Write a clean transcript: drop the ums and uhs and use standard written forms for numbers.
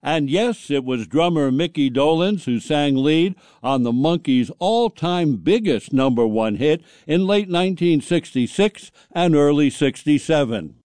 And yes, it was drummer Mickey Dolenz who sang lead on the Monkees' all-time biggest #1 hit in late 1966 and early '67.